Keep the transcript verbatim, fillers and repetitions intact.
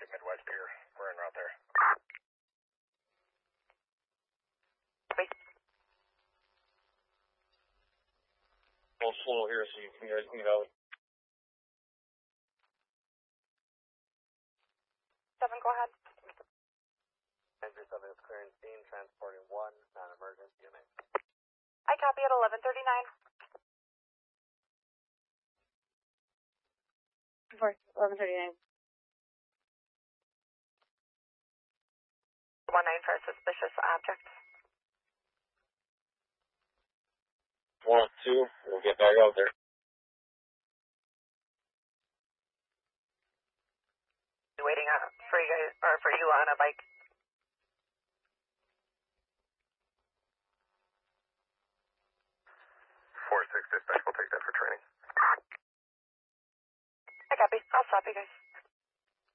Market Midwest Pier. We're en route there. Copy. A little slow here, so you guys can get out. Seven, go ahead. Andrew seven is clearing scene, transporting one non-emergency unit. I copy at eleven thirty-nine. For eleven thirty-nine. One nine for a suspicious object. One, two, we'll get back out there. Waiting on for you guys or for you on a bike. Four six dispatch, we'll take that for training. I copy. I'll stop you guys.